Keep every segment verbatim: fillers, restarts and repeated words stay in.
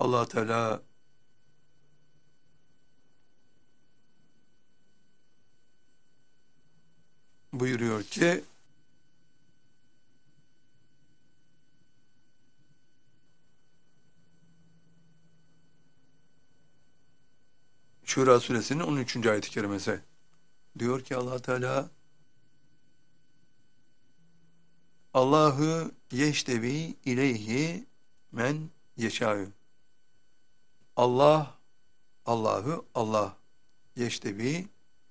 Allah Teala buyuruyor ki Şura suresinin on üçüncü ayet-i kerimesi. Diyor ki Allah Teala Allahu yeştevi ileyhi men yeşâ'ü. Allah, Allahu, Allah yeştevi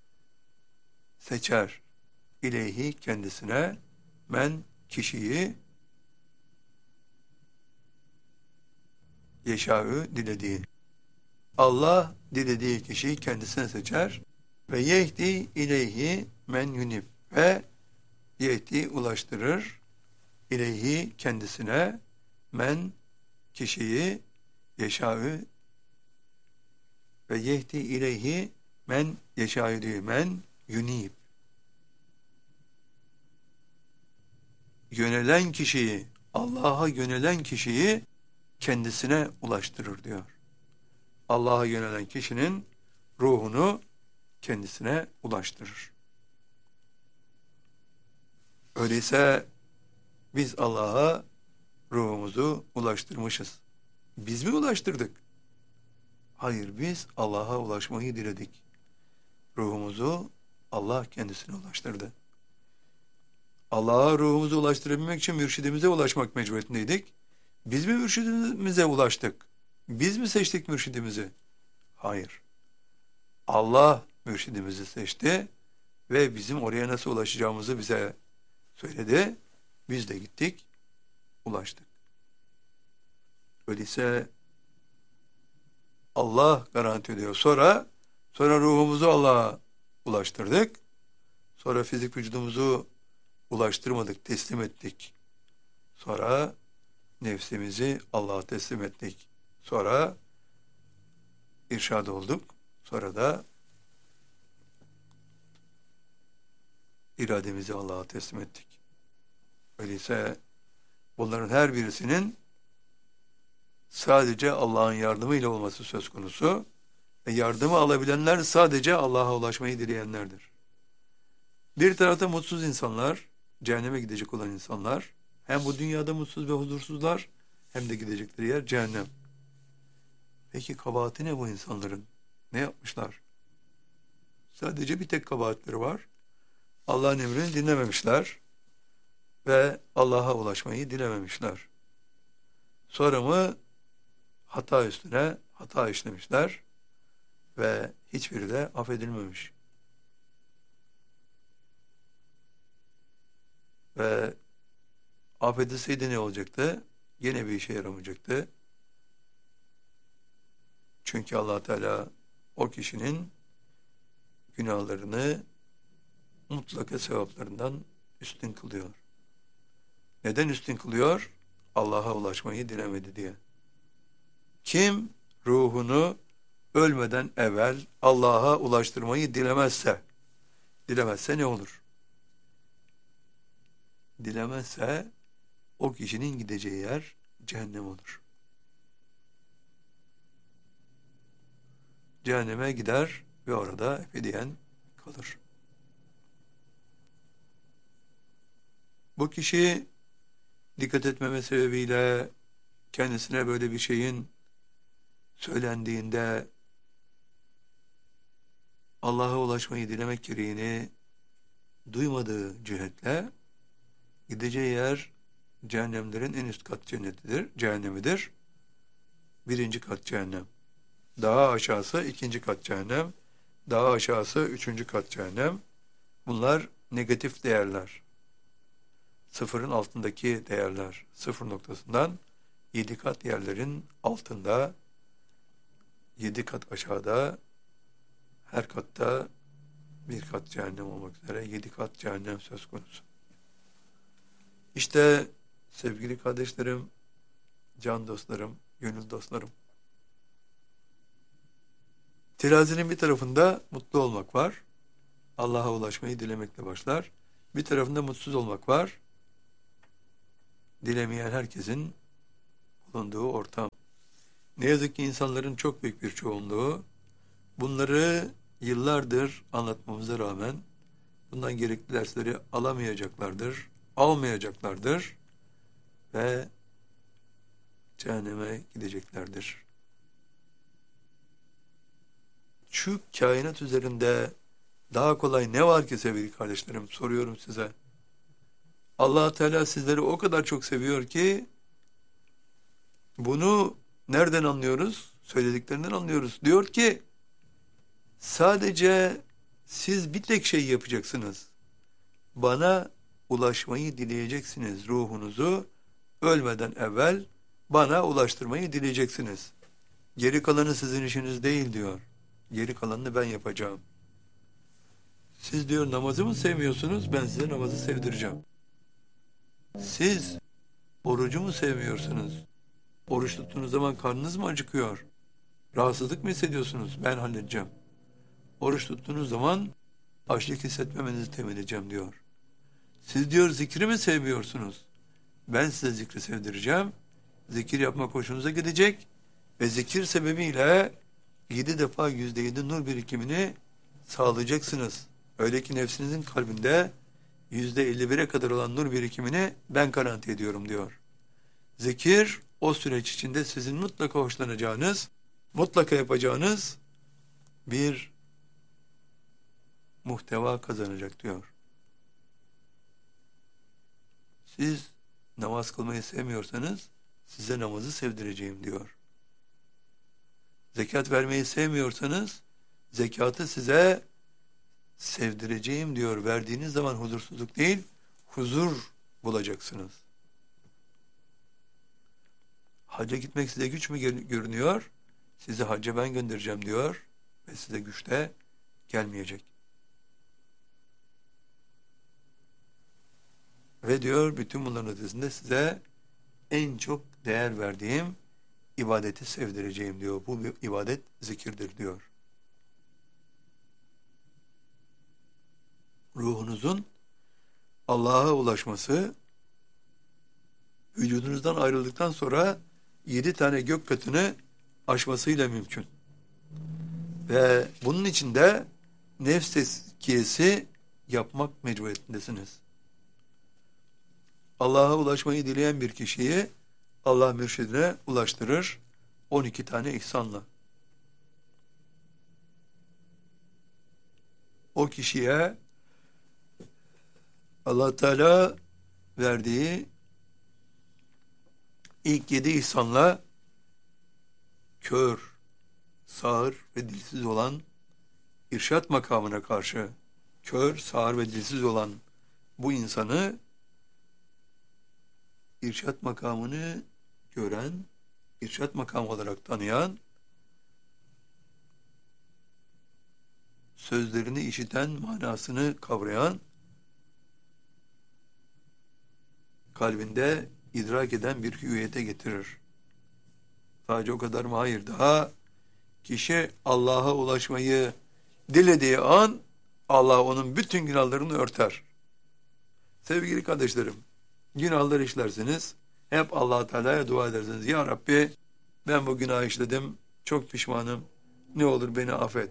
seçer ileyhi kendisine men kişiyi yeşâ'ü dilediği. Allah dilediği kişiyi kendisine seçer ve yehdi ileyhi men yunib ve yehdi ulaştırır ileyhi kendisine men kişiyi yeşâ'ü ve yehdi ileyhi men yeşâ'ü diyor. Men yunib. Yönelen kişiyi, Allah'a yönelen kişiyi kendisine ulaştırır diyor. Allah'a yönelen kişinin ruhunu kendisine ulaştırır. Öyleyse biz Allah'a ruhumuzu ulaştırmışız. Biz mi ulaştırdık? Hayır, biz Allah'a ulaşmayı diledik. Ruhumuzu Allah kendisine ulaştırdı. Allah'a ruhumuzu ulaştırabilmek için mürşidimize ulaşmak mecburiyetindeydik. Biz mi mürşidimize ulaştık? Biz mi seçtik mürşidimizi? Hayır. Allah mürşidimizi seçti ve bizim oraya nasıl ulaşacağımızı bize söyledi. Biz de gittik, ulaştık. Öyleyse Allah garanti ediyor. Sonra sonra ruhumuzu Allah'a ulaştırdık. Sonra fizik vücudumuzu ulaştırmadık, teslim ettik. Sonra nefsimizi Allah'a teslim ettik. Sonra irşad olduk. Sonra da irademizi Allah'a teslim ettik. Öyleyse bunların her birisinin sadece Allah'ın yardımıyla olması söz konusu ve yardımı alabilenler sadece Allah'a ulaşmayı dileyenlerdir. Bir tarafta mutsuz insanlar, cehenneme gidecek olan insanlar, hem bu dünyada mutsuz ve huzursuzlar, hem de gidecekleri yer cehennem. Peki kabahati ne bu insanların? Ne yapmışlar? Sadece bir tek kabahatleri var. Allah'ın emrini dinlememişler ve Allah'a ulaşmayı dilememişler. Sonra mı hata üstüne hata işlemişler ve hiçbiri de affedilmemiş. Ve affedilseydi ne olacaktı? Yine bir işe yaramayacaktı. Çünkü Allah Teala o kişinin günahlarını mutlaka sevaplarından üstün kılıyor. Neden üstün kılıyor? Allah'a ulaşmayı dilemedi diye. Kim ruhunu ölmeden evvel Allah'a ulaştırmayı dilemezse, dilemezse ne olur? Dilemezse o kişinin gideceği yer cehennem olur. Cehenneme gider ve orada ebediyen kalır. Bu kişi dikkat etmeme sebebiyle kendisine böyle bir şeyin söylendiğinde Allah'a ulaşmayı dilemek gereğini duymadığı cihetle gideceği yer cehennemlerin en üst kat cennetidir, cehennemidir. Birinci kat cehennem. Daha aşağısı ikinci kat cehennem. Daha aşağısı üçüncü kat cehennem. Bunlar negatif değerler. Sıfırın altındaki değerler. Sıfır noktasından yedi kat yerlerin altında, yedi kat aşağıda, her katta bir kat cehennem olmak üzere yedi kat cehennem söz konusu. İşte sevgili kardeşlerim, can dostlarım, gönül dostlarım, terazinin bir tarafında mutlu olmak var. Allah'a ulaşmayı dilemekle başlar. Bir tarafında mutsuz olmak var. Dilemeyen herkesin bulunduğu ortam. Ne yazık ki insanların çok büyük bir çoğunluğu bunları yıllardır anlatmamıza rağmen bundan gerekli dersleri alamayacaklardır, almayacaklardır ve cehenneme gideceklerdir. Şu kainat üzerinde daha kolay ne var ki sevgili kardeşlerim, soruyorum size. Allah Teala sizleri o kadar çok seviyor ki bunu nereden anlıyoruz? Söylediklerinden anlıyoruz. Diyor ki sadece siz bir tek şey yapacaksınız. Bana ulaşmayı dileyeceksiniz. Ruhunuzu ölmeden evvel bana ulaştırmayı dileyeceksiniz. Geri kalanı sizin işiniz değil diyor. Geri kalanını ben yapacağım. Siz diyor namazı mı sevmiyorsunuz? Ben size namazı sevdireceğim. Siz orucu mu sevmiyorsunuz? Oruç tuttuğunuz zaman karnınız mı acıkıyor? Rahatsızlık mı hissediyorsunuz? Ben halledeceğim. Oruç tuttuğunuz zaman açlık hissetmemenizi temin edeceğim diyor. Siz diyor zikri mi sevmiyorsunuz? Ben size zikri sevdireceğim. Zikir yapmak hoşunuza gidecek ve zikir sebebiyle yedi defa yüzde yedi nur birikimini sağlayacaksınız. Öyle ki nefsinizin kalbinde yüzde elli bire kadar olan nur birikimini ben garanti ediyorum diyor. Zikir o süreç içinde sizin mutlaka hoşlanacağınız, mutlaka yapacağınız bir muhteva kazanacak diyor. Siz namaz kılmayı sevmiyorsanız size namazı sevdireceğim diyor. Zekat vermeyi sevmiyorsanız zekatı size sevdireceğim diyor. Verdiğiniz zaman huzursuzluk değil, huzur bulacaksınız. Hacca gitmek size güç mü görünüyor? Sizi hacca ben göndereceğim diyor ve size güç de gelmeyecek. Ve diyor bütün bunların ötesinde size en çok değer verdiğim ibadeti sevdireceğim diyor. Bu bir ibadet zikirdir diyor. Ruhunuzun Allah'a ulaşması vücudunuzdan ayrıldıktan sonra yedi tane gök katını aşmasıyla mümkün. Ve bunun için de nefs tezkiyesi yapmak mecburiyetindesiniz. Allah'a ulaşmayı dileyen bir kişiyi Allah mürşidine ulaştırır on iki tane ihsanla. O kişiye Allah Teala verdiği ilk yedi ihsanla kör, sağır ve dilsiz olan irşat makamına karşı kör, sağır ve dilsiz olan bu insanı irşat makamını gören, irşat makamı olarak tanıyan, sözlerini işiten, manasını kavrayan, kalbinde idrak eden bir hüviyete getirir. Sadece o kadar mı? Hayır. Daha kişi Allah'a ulaşmayı dilediği an Allah onun bütün günahlarını örter. Sevgili kardeşlerim, günahlar işlersiniz, hep Allah Teala'ya dua edersiniz. Ya Rabbi, ben bu günah işledim, çok pişmanım, ne olur beni affet.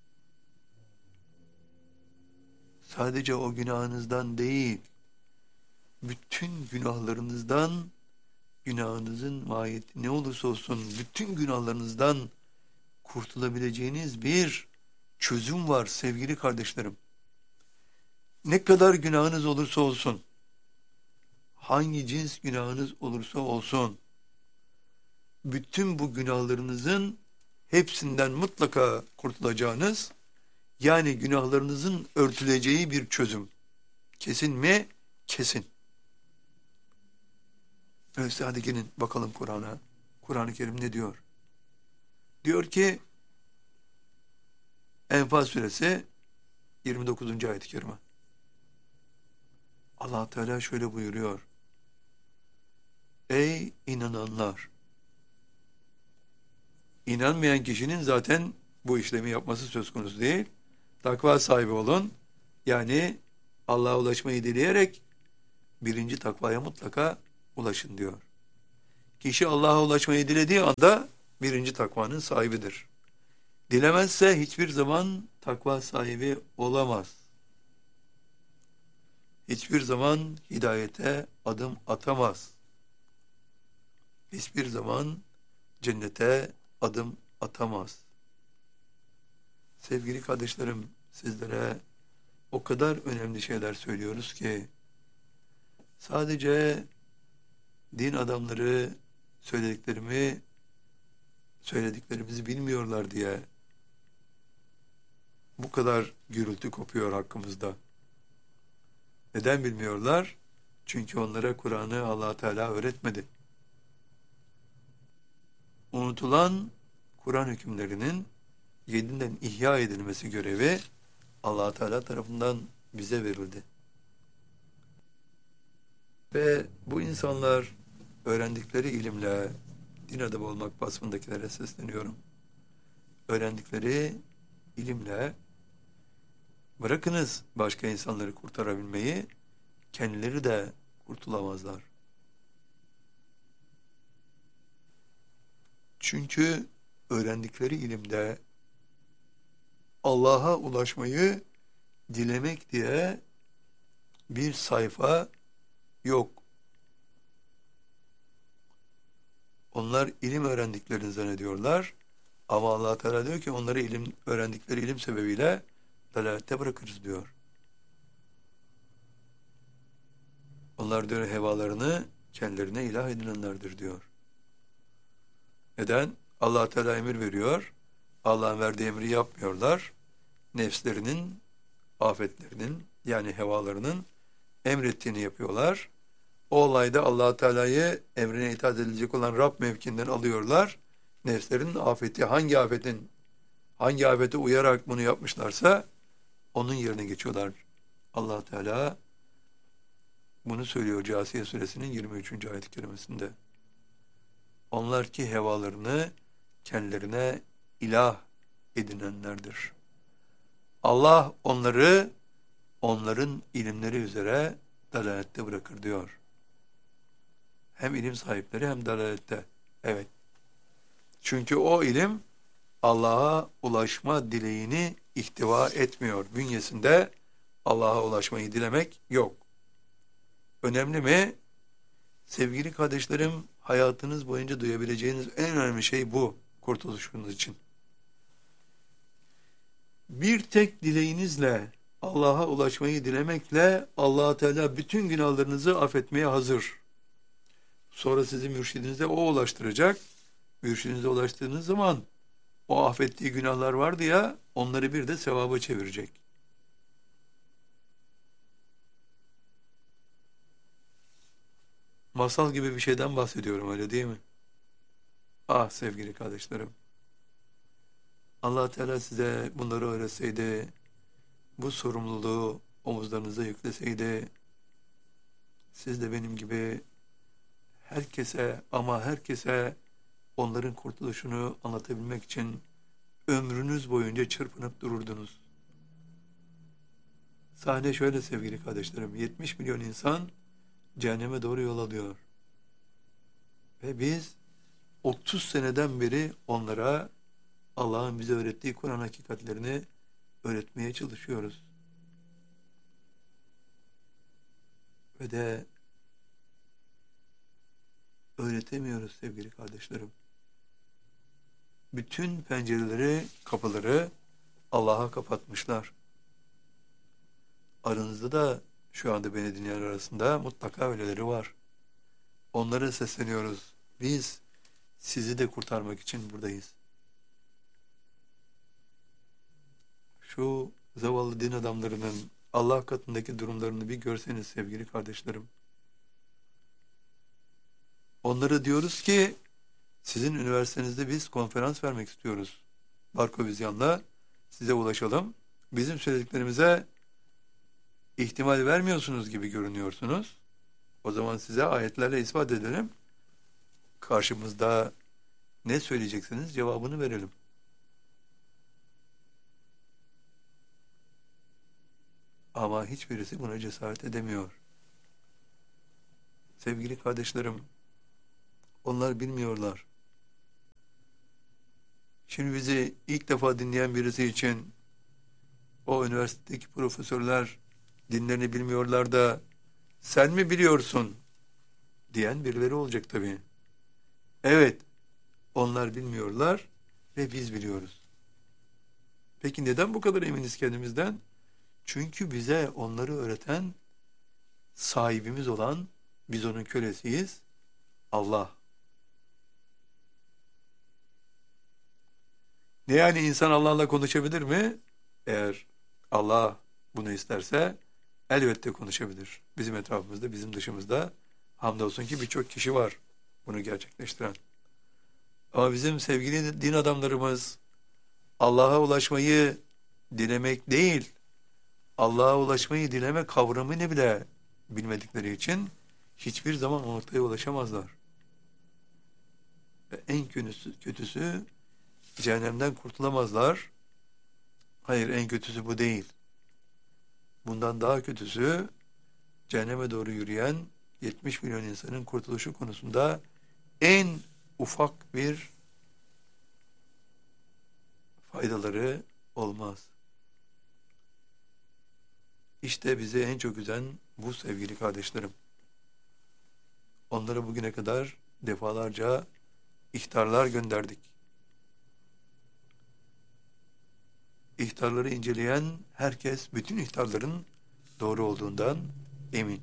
Sadece o günahınızdan değil, bütün günahlarınızdan, günahınızın mahiyeti ne olursa olsun, bütün günahlarınızdan kurtulabileceğiniz bir çözüm var sevgili kardeşlerim. Ne kadar günahınız olursa olsun, hangi cins günahınız olursa olsun, bütün bu günahlarınızın hepsinden mutlaka kurtulacağınız, yani günahlarınızın örtüleceği bir çözüm. Kesin mi? Kesin. Öyleyse hadi gelin bakalım Kur'an'a. Kur'an-ı Kerim ne diyor? Diyor ki Enfal suresi yirmi dokuzuncu ayet-i kerime. Allah Teala şöyle buyuruyor. Ey inananlar! İnanmayan kişinin zaten bu işlemi yapması söz konusu değil. Takva sahibi olun. Yani Allah'a ulaşmayı dileyerek birinci takvaya mutlaka ulaşın diyor. Kişi Allah'a ulaşmayı dilediği anda birinci takvanın sahibidir. Dilemezse hiçbir zaman takva sahibi olamaz. Hiçbir zaman hidayete adım atamaz. Hiçbir zaman cennete adım atamaz. Sevgili kardeşlerim, sizlere o kadar önemli şeyler söylüyoruz ki sadece din adamları söylediklerimi söylediklerimizi bilmiyorlar diye bu kadar gürültü kopuyor hakkımızda. Neden bilmiyorlar? Çünkü onlara Kur'an'ı Allah Teala öğretmedi. Unutulan Kur'an hükümlerinin yeniden ihya edilmesi görevi Allah Teala tarafından bize verildi. Ve bu insanlar öğrendikleri ilimle, din adamı olmak vasfındakilere sesleniyorum. Öğrendikleri ilimle bırakınız başka insanları kurtarabilmeyi, kendileri de kurtulamazlar. Çünkü öğrendikleri ilimde Allah'a ulaşmayı dilemek diye bir sayfa yok. Onlar ilim öğrendiklerini zannediyorlar. Ama Allah Teala diyor ki onları ilim öğrendikleri ilim sebebiyle dalalette bırakırız diyor. Onlar diyor hevalarını kendilerine ilah edinenlerdir diyor. Neden? Allah Teala emir veriyor. Allah'ın verdiği emri yapmıyorlar. Nefslerinin, afetlerinin yani hevalarının emrettiğini yapıyorlar. O olayda Allah Teala'yı emrine itaat edilecek olan Rab mevkiinden alıyorlar. Nefslerin afeti hangi afetin hangi afete uyarak bunu yapmışlarsa onun yerine geçiyorlar. Allah Teala bunu söylüyor Câsiye suresinin yirmi üçüncü ayet-i kerimesinde. Onlar ki hevalarını kendilerine ilah edinenlerdir. Allah onları onların ilimleri üzere dalalette bırakır diyor. Hem ilim sahipleri hem dalalette. Evet. Çünkü o ilim Allah'a ulaşma dileğini ihtiva etmiyor. Bünyesinde Allah'a ulaşmayı dilemek yok. Önemli mi? Sevgili kardeşlerim, hayatınız boyunca duyabileceğiniz en önemli şey bu, kurtuluşunuz için. Bir tek dileğinizle Allah'a ulaşmayı dilemekle Allah Teala bütün günahlarınızı affetmeye hazır. Sonra sizi mürşidinize o ulaştıracak. Mürşidinize ulaştığınız zaman o affettiği günahlar vardı ya, onları bir de sevaba çevirecek. Masal gibi bir şeyden bahsediyorum, öyle değil mi? Ah sevgili kardeşlerim, Allah Teala size bunları öğretseydi, bu sorumluluğu omuzlarınıza yükleseydi, siz de benim gibi herkese ama herkese onların kurtuluşunu anlatabilmek için ömrünüz boyunca çırpınıp dururdunuz. Sahne şöyle sevgili kardeşlerim, yetmiş milyon insan cehenneme doğru yol alıyor. Ve biz otuz seneden beri onlara Allah'ın bize öğrettiği Kur'an hakikatlerini öğretmeye çalışıyoruz. Ve de öğretemiyoruz sevgili kardeşlerim. Bütün pencereleri, kapıları Allah'a kapatmışlar. Aranızda da şu anda beni dinleyen arasında mutlaka öyleleri var. Onlara sesleniyoruz. Biz sizi de kurtarmak için buradayız. Şu zavallı din adamlarının Allah katındaki durumlarını bir görseniz sevgili kardeşlerim. Onlara diyoruz ki sizin üniversitenizde biz konferans vermek istiyoruz. Barkovizyon'la size ulaşalım. Bizim söylediklerimize ihtimal vermiyorsunuz gibi görünüyorsunuz. O zaman size ayetlerle ispat edelim. Karşımızda ne söyleyeceksiniz cevabını verelim. Ama hiçbirisi buna cesaret edemiyor. Sevgili kardeşlerim, onlar bilmiyorlar. Şimdi bizi ilk defa dinleyen birisi için o üniversitedeki profesörler dinlerini bilmiyorlar da sen mi biliyorsun diyen birileri olacak tabii. Evet, onlar bilmiyorlar ve biz biliyoruz. Peki neden bu kadar eminiz kendimizden? Çünkü bize onları öğreten sahibimiz olan, biz onun kölesiyiz, Allah. Ne yani insan Allah'la konuşabilir mi? Eğer Allah bunu isterse elbette konuşabilir. Bizim etrafımızda, bizim dışımızda hamdolsun ki birçok kişi var bunu gerçekleştiren. Ama bizim sevgili din adamlarımız Allah'a ulaşmayı dilemek değil, Allah'a ulaşmayı dileme kavramını bile bilmedikleri için hiçbir zaman ortaya ulaşamazlar. Ve en kötüsü, kötüsü cehennemden kurtulamazlar. Hayır, en kötüsü bu değil. Bundan daha kötüsü cehenneme doğru yürüyen yetmiş milyon insanın kurtuluşu konusunda en ufak bir faydaları olmaz. İşte bizi en çok üzen bu sevgili kardeşlerim. Onlara bugüne kadar defalarca ihtarlar gönderdik. İhtarları inceleyen herkes bütün ihtarların doğru olduğundan emin.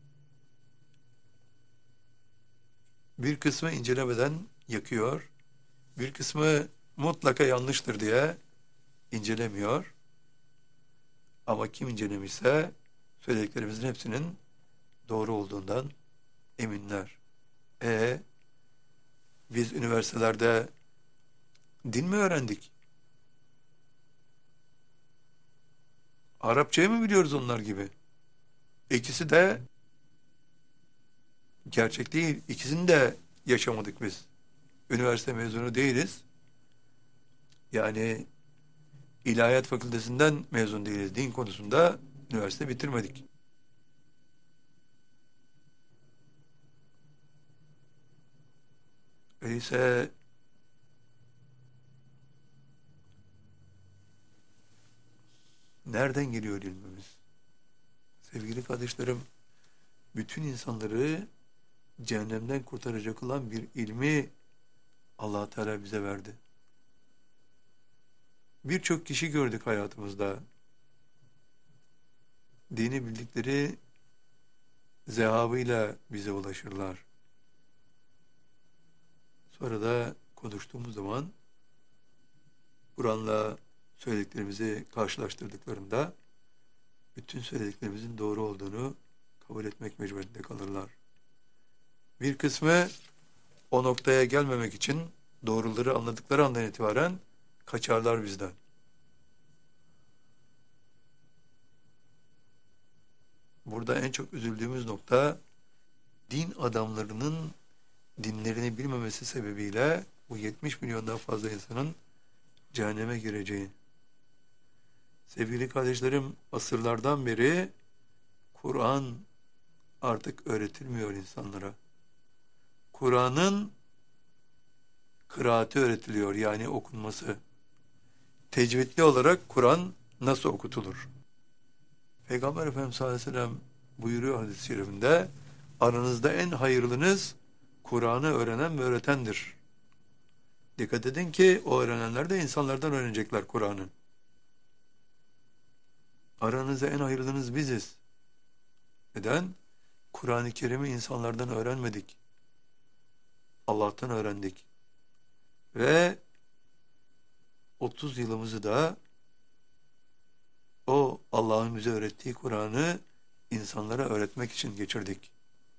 Bir kısmı incelemeden yakıyor, bir kısmı mutlaka yanlıştır diye incelemiyor. Ama kim incelemişse söylediklerimizin hepsinin doğru olduğundan eminler. E biz üniversitelerde din mi öğrendik? Arapçayı mı biliyoruz onlar gibi? İkisi de gerçek değil. İkisini de yaşamadık biz. Üniversite mezunu değiliz. Yani İlahiyat Fakültesinden mezun değiliz. Din konusunda üniversite bitirmedik. Öyleyse nereden geliyor ilmimiz? Sevgili kardeşlerim, bütün insanları cehennemden kurtaracak olan bir ilmi Allah Teala bize verdi. Birçok kişi gördük hayatımızda. Dini bildikleri zehabıyla bize ulaşırlar. Sonra da konuştuğumuz zaman Kur'an'la söylediklerimizi karşılaştırdıklarında bütün söylediklerimizin doğru olduğunu kabul etmek mecburiyetinde kalırlar. Bir kısmı o noktaya gelmemek için doğruları anladıkları andan itibaren kaçarlar bizden. Burada en çok üzüldüğümüz nokta din adamlarının dinlerini bilmemesi sebebiyle bu yetmiş milyondan fazla insanın cehenneme gireceği. Sevgili kardeşlerim, asırlardan beri Kur'an artık öğretilmiyor insanlara. Kur'an'ın kıraati öğretiliyor, yani okunması. Tecvidli olarak Kur'an nasıl okutulur? Peygamber Efendimiz sallallahu aleyhi ve sellem buyuruyor hadis-i şerifinde, aranızda en hayırlınız Kur'an'ı öğrenen ve öğretendir. Dikkat edin ki o öğrenenler de insanlardan öğrenecekler Kur'an'ı. Aranızda en hayırlınız biziz. Neden? Kur'an-ı Kerim'i insanlardan öğrenmedik. Allah'tan öğrendik. Ve otuz yılımızı da o Allah'ın bize öğrettiği Kur'an'ı insanlara öğretmek için geçirdik.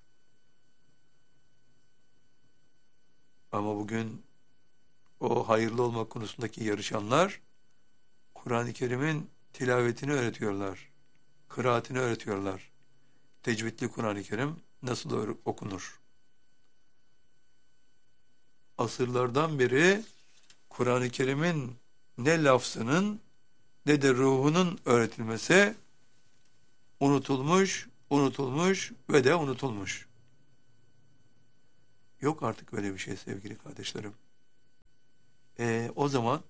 Ama bugün o hayırlı olmak konusundaki yarışanlar Kur'an-ı Kerim'in tilavetini öğretiyorlar. Kıraatini öğretiyorlar. Tecvidli Kur'an-ı Kerim nasıl okunur? Asırlardan beri Kur'an-ı Kerim'in ne lafzının ne de ruhunun öğretilmesi unutulmuş, unutulmuş ve de unutulmuş. Yok artık öyle bir şey sevgili kardeşlerim. E, o zaman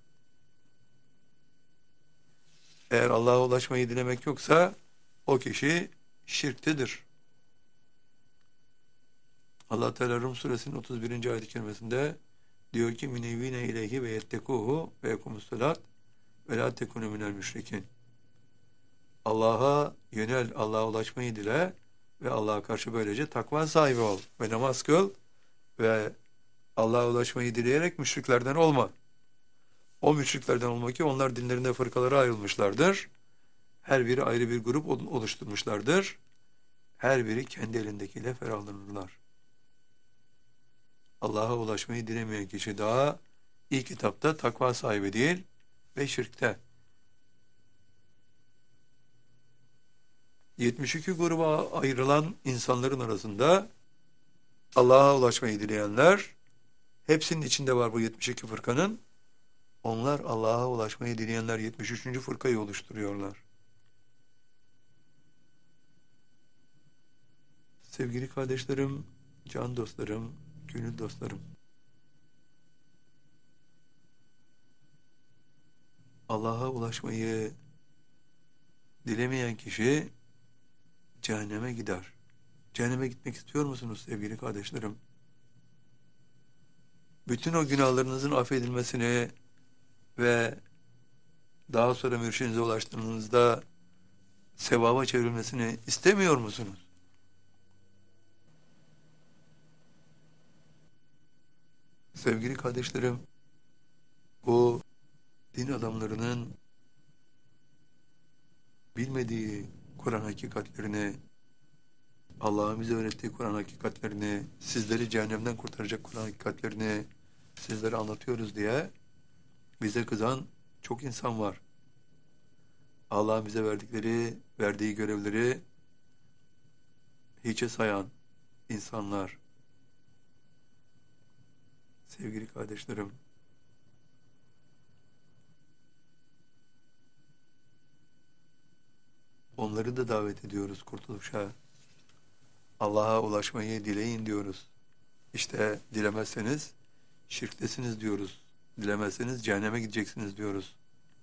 eğer Allah'a ulaşmayı dilemek yoksa o kişi şirktedir. Allah Teala Rum suresinin otuz birinci ayet-i kerimesinde diyor ki minevine ileyhi ve yettekuhu ve yekumussalat ve la tekunu minel müşrikin. Allah'a yönel, Allah'a ulaşmayı dile ve Allah'a karşı böylece takva sahibi ol ve namaz kıl ve Allah'a ulaşmayı dileyerek müşriklerden olma. O müşriklerden olma ki onlar dinlerinde fırkalara ayrılmışlardır. Her biri ayrı bir grup oluşturmuşlardır. Her biri kendi elindekiyle ferahlanırlar. Allah'a ulaşmayı dilemeyen kişi daha ilk kitapta takva sahibi değil ve şirkte. yetmiş iki gruba ayrılan insanların arasında Allah'a ulaşmayı dileyenler, hepsinin içinde var bu yetmiş iki fırkanın. Onlar Allah'a ulaşmayı dileyenler yetmiş üçüncü fırkayı oluşturuyorlar. Sevgili kardeşlerim, can dostlarım, gönül dostlarım. Allah'a ulaşmayı dilemeyen kişi cehenneme gider. Cehenneme gitmek istiyor musunuz sevgili kardeşlerim? Bütün o günahlarınızın affedilmesini ve daha sonra mürşidinize ulaştığınızda sevaba çevrilmesini istemiyor musunuz? Sevgili kardeşlerim, bu din adamlarının bilmediği Kur'an hakikatlerini, Allah'ın bize öğrettiği Kur'an hakikatlerini, sizleri cehennemden kurtaracak Kur'an hakikatlerini sizlere anlatıyoruz diye bize kızan çok insan var. Allah'ın bize verdikleri, verdiği görevleri hiçe sayan insanlar. Sevgili kardeşlerim, onları da davet ediyoruz kurtuluşa. Allah'a ulaşmayı dileyin diyoruz. İşte dilemezseniz şirktesiniz diyoruz. Dilemezseniz cehenneme gideceksiniz diyoruz.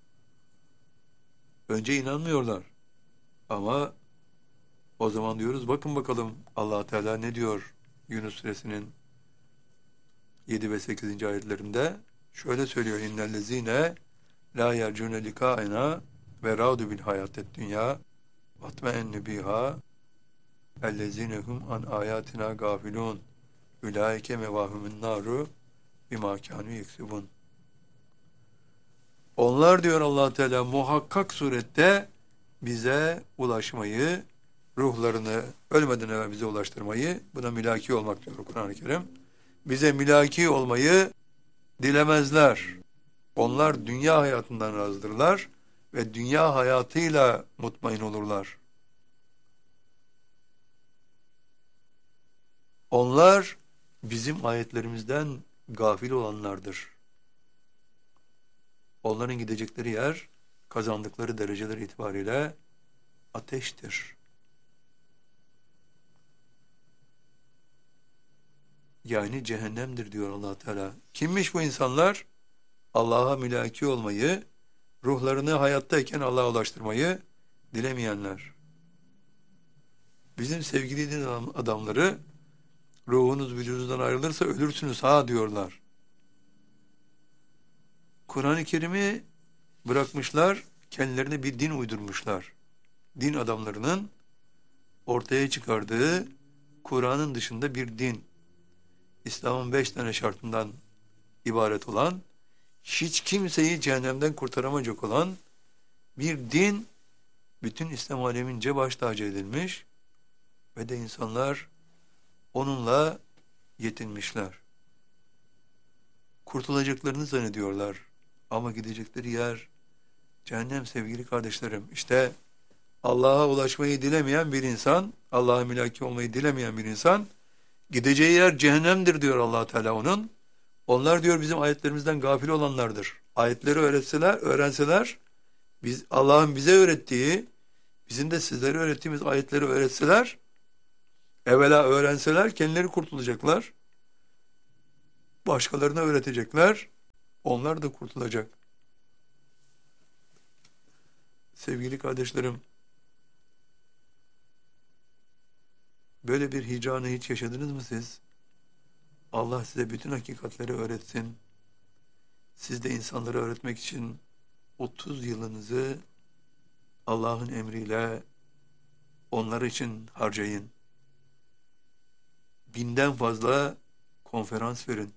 Önce inanmıyorlar. Ama o zaman diyoruz bakın bakalım Allah Teala ne diyor Yunus suresinin yedi ve sekizinci ayetlerinde. Şöyle söylüyor: İnnellezine la yercune likaena ve radu bil hayatet dünya vatme'enne biha ellezinehum an ayatina gafilun ulaike mevahumun naru bima kanu yeksibun. Onlar diyor Allah Teala muhakkak surette bize ulaşmayı, ruhlarını ölmeden evvel bize ulaştırmayı, buna mülaki olmak diyor Kur'an-ı Kerim. Bize mülaki olmayı dilemezler. Onlar dünya hayatından razdırlar ve dünya hayatıyla mutmain olurlar. Onlar bizim ayetlerimizden gafil olanlardır. Onların gidecekleri yer, kazandıkları dereceler itibariyle ateştir. Yani cehennemdir diyor Allah Teala. Kimmiş bu insanlar? Allah'a mülaki olmayı, ruhlarını hayattayken Allah'a ulaştırmayı dilemeyenler. Bizim sevgili din adamları, ruhunuz vücudunuzdan ayrılırsa ölürsünüz ha diyorlar. Kur'an-ı Kerim'i bırakmışlar, kendilerine bir din uydurmuşlar. Din adamlarının ortaya çıkardığı Kur'an'ın dışında bir din, İslam'ın beş tane şartından ibaret olan, hiç kimseyi cehennemden kurtaramayacak olan bir din, bütün İslam alemince baş tacı edilmiş ve de insanlar onunla yetinmişler. Kurtulacaklarını zannediyorlar ama gidecekleri yer cehennem sevgili kardeşlerim. İşte Allah'a ulaşmayı dilemeyen bir insan, Allah'a mülaki olmayı dilemeyen bir insan, gideceği yer cehennemdir diyor Allah Teala onun. Onlar diyor bizim ayetlerimizden gafil olanlardır. Ayetleri öğretseler, öğrenseler, biz Allah'ın bize öğrettiği, bizim de sizlere öğrettiğimiz ayetleri öğretseler, evvela öğrenseler kendileri kurtulacaklar. Başkalarına öğretecekler. Onlar da kurtulacak. Sevgili kardeşlerim, böyle bir hicranı hiç yaşadınız mı siz? Allah size bütün hakikatleri öğretsin. Siz de insanlara öğretmek için otuz yılınızı Allah'ın emriyle onlar için harcayın. Binden fazla konferans verin.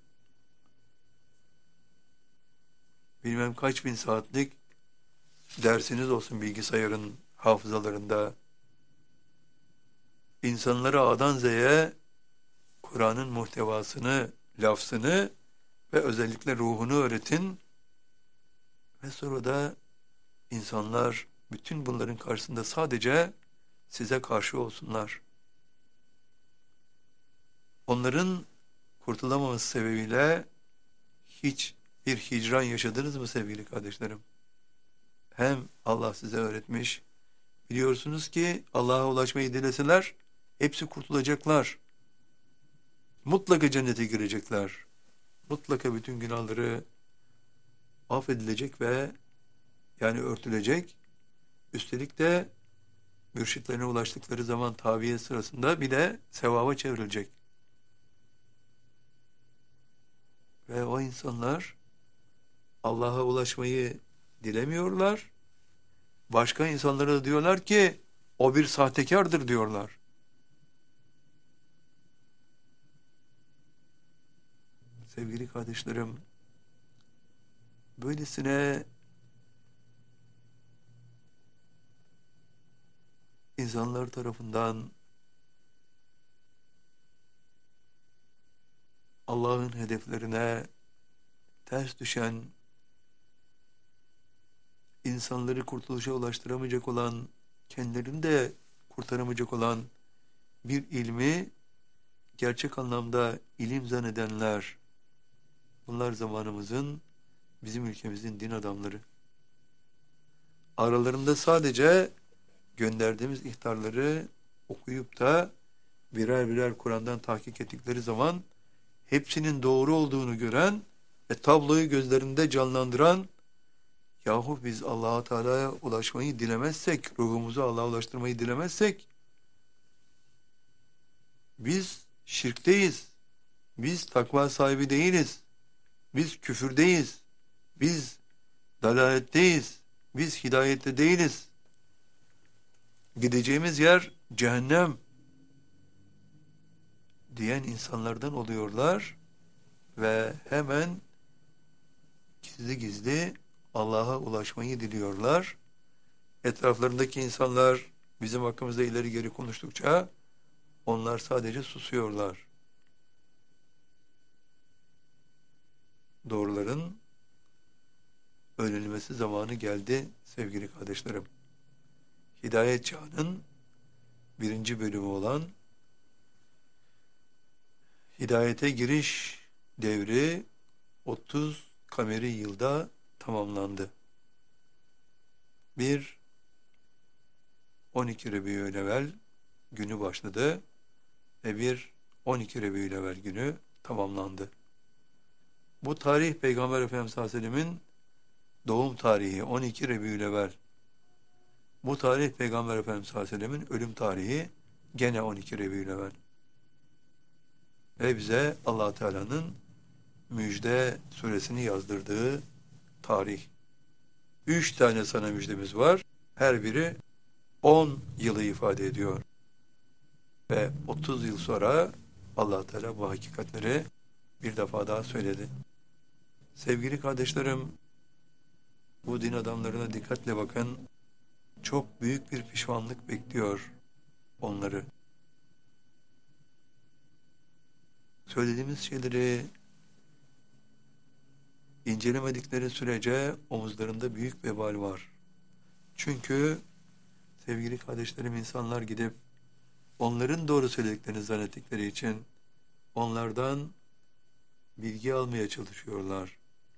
Bilmem kaç bin saatlik dersiniz olsun bilgisayarın hafızalarında. İnsanlara A'dan Z'ye Kur'an'ın muhtevasını, lafzını ve özellikle ruhunu öğretin. Ve sonra da insanlar bütün bunların karşısında sadece size karşı olsunlar. Onların kurtulamaması sebebiyle hiç bir hicran yaşadınız mı sevgili kardeşlerim? Hem Allah size öğretmiş, biliyorsunuz ki Allah'a ulaşmayı dileseler hepsi kurtulacaklar. Mutlaka cennete girecekler. Mutlaka bütün günahları affedilecek ve yani örtülecek. Üstelik de mürşitlerine ulaştıkları zaman taviye sırasında bir de sevaba çevrilecek. Ve o insanlar Allah'a ulaşmayı dilemiyorlar. Başka insanlara da diyorlar ki o bir sahtekardır diyorlar. Sevgili kardeşlerim, böylesine insanlar tarafından Allah'ın hedeflerine ters düşen, insanları kurtuluşa ulaştıramayacak olan, kendilerini de kurtaramayacak olan bir ilmi gerçek anlamda ilim zannedenler, bunlar zamanımızın, bizim ülkemizin din adamları. Aralarında sadece gönderdiğimiz ihtarları okuyup da birer birer Kur'an'dan tahkik ettikleri zaman hepsinin doğru olduğunu gören ve tabloyu gözlerinde canlandıran, yahu biz Allah-u Teala'ya ulaşmayı dilemezsek, ruhumuzu Allah'a ulaştırmayı dilemezsek, biz şirkteyiz, biz takva sahibi değiliz, biz küfürdeyiz, biz dalaletteyiz, biz hidayette değiliz. Gideceğimiz yer cehennem diyen insanlardan oluyorlar ve hemen gizli gizli Allah'a ulaşmayı diliyorlar. Etraflarındaki insanlar bizim hakkımızda ileri geri konuştukça onlar sadece susuyorlar. Doğruların öğrenilmesi zamanı geldi sevgili kardeşlerim. Hidayet Çağı'nın birinci bölümü olan Hidayete giriş devri otuz kameri yılda tamamlandı. Bir on iki Rebiülevvel günü başladı ve bir on iki Rebiülevvel günü tamamlandı. Bu tarih Peygamber Efendimiz sallallahu aleyhi ve sellem'in doğum tarihi on iki Rebiülevvel. Bu tarih Peygamber Efendimiz sallallahu aleyhi ve sellem'in ölüm tarihi gene on iki Rebiülevvel. Ve bize Allah Teala'nın müjde suresini yazdırdığı tarih. Üç tane sana müjdemiz var. Her biri on yılı ifade ediyor. Ve otuz yıl sonra Allah Teala bu hakikatleri bir defa daha söyledi. Sevgili kardeşlerim, bu din adamlarına dikkatle bakın. Çok büyük bir pişmanlık bekliyor onları. Söylediğimiz şeyleri incelemedikleri sürece omuzlarında büyük vebal var. Çünkü sevgili kardeşlerim, insanlar gidip onların doğru söylediklerini zannettikleri için onlardan bilgi almaya çalışıyorlar.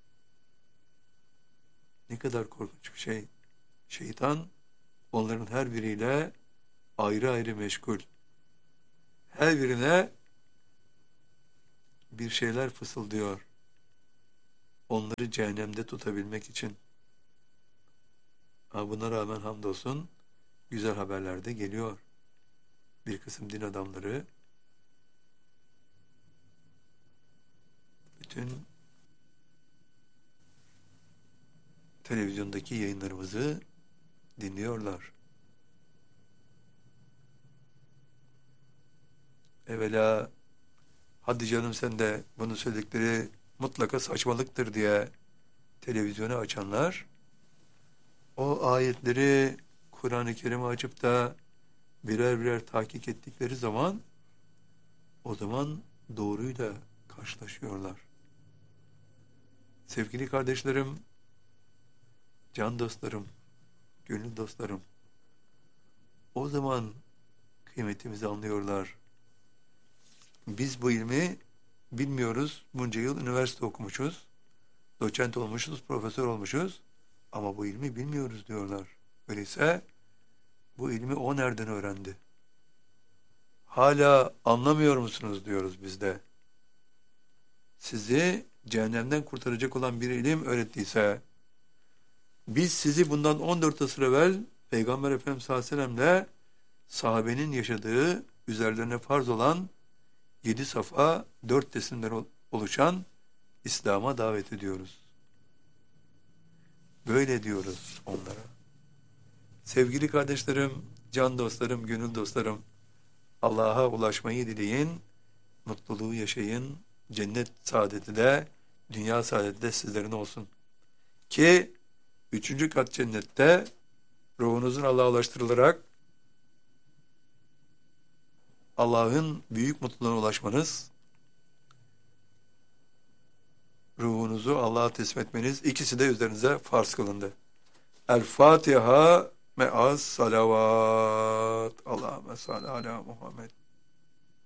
Ne kadar korkunç bir şey. Şeytan onların her biriyle ayrı ayrı meşgul. Her birine bir şeyler fısıldıyor. onları cehennemde tutabilmek için. Ama buna rağmen hamdolsun güzel haberler de geliyor. Bir kısım din adamları bütün televizyondaki yayınlarımızı dinliyorlar. Evvela hadi canım sen de bunu söyledikleri mutlaka saçmalıktır diye televizyonu açanlar, o ayetleri Kur'an-ı Kerim'i açıp da birer birer tahkik ettikleri zaman, o zaman doğruyla karşılaşıyorlar. Sevgili kardeşlerim, can dostlarım, gönül dostlarım, o zaman kıymetimizi anlıyorlar. Biz bu ilmi bilmiyoruz. Bunca yıl üniversite okumuşuz. Doçent olmuşuz, profesör olmuşuz. Ama bu ilmi bilmiyoruz diyorlar. Öyleyse bu ilmi o nereden öğrendi? Hala anlamıyor musunuz diyoruz biz de. Sizi cehennemden kurtaracak olan bir ilim öğrettiyse, biz sizi bundan on dört asır evvel Peygamber Efendimiz sallallahu aleyhi ve sellem'le sahabenin yaşadığı, üzerlerine farz olan yedi safa, dört teslimden oluşan İslam'a davet ediyoruz. Böyle diyoruz onlara. Sevgili kardeşlerim, can dostlarım, gönül dostlarım, Allah'a ulaşmayı dileyin, mutluluğu yaşayın, cennet saadeti de, dünya saadeti de sizlerin olsun. Ki üçüncü kat cennette ruhunuzun Allah'a ulaştırılarak Allah'ın büyük mutluluğuna ulaşmanız, ruhunuzu Allah'a teslim etmeniz, ikisi de üzerinize farz kılındı. El-Fatiha me'az salavat. Allahümme salli ala Muhammed.